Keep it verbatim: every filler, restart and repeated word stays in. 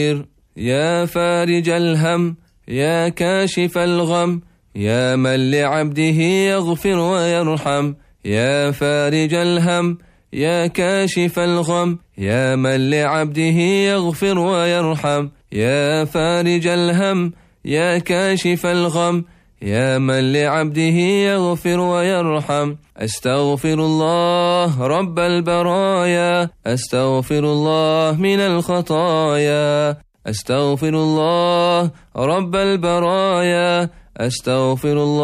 يا فارج الهم يا كاشف الغم يا من لعبده يغفر ويرحم يا فارج الهم يا كاشف الغم يا من لعبده يغفر ويرحم يا فارج الهم يا كاشف الغم يا من لعبده يغفر ويرحم أستغفر الله رب البرايا أستغفر الله من الخطايا أستغفر الله رب البرايا أستغفر الله